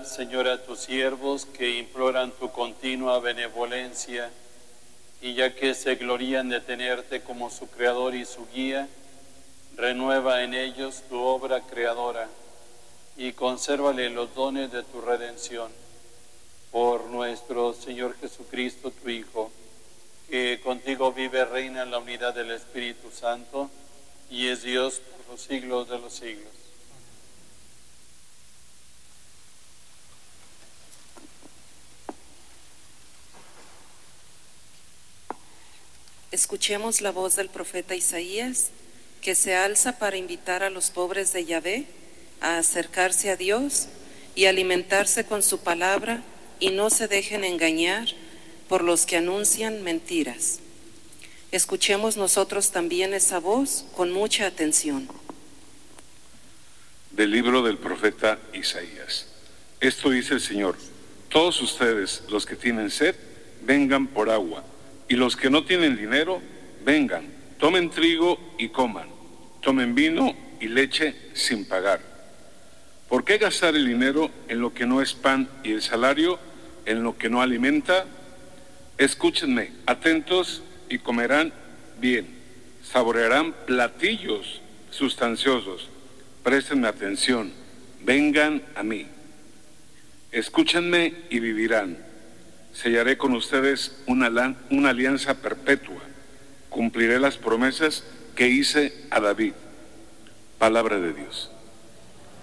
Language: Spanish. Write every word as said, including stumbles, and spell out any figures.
Señor, a tus siervos que imploran tu continua benevolencia, y ya que se glorían de tenerte como su creador y su guía, renueva en ellos tu obra creadora y consérvale los dones de tu redención. Por nuestro Señor Jesucristo, tu Hijo, que contigo vive, reina en la unidad del Espíritu Santo, y es Dios por los siglos de los siglos. Escuchemos la voz del profeta Isaías, que se alza para invitar a los pobres de Yahvé a acercarse a Dios y alimentarse con su palabra, y no se dejen engañar por los que anuncian mentiras. Escuchemos nosotros también esa voz con mucha atención. Del libro del profeta Isaías. Esto dice el Señor: todos ustedes, los que tienen sed, vengan por agua, y los que no tienen dinero, vengan, tomen trigo y coman, tomen vino y leche sin pagar. ¿Por qué gastar el dinero en lo que no es pan y el salario en lo que no alimenta? Escúchenme, atentos, y comerán bien, saborearán platillos sustanciosos. Préstenme atención, vengan a mí. Escúchenme y vivirán. Sellaré con ustedes una, una alianza perpetua. Cumpliré las promesas que hice a David. Palabra de Dios.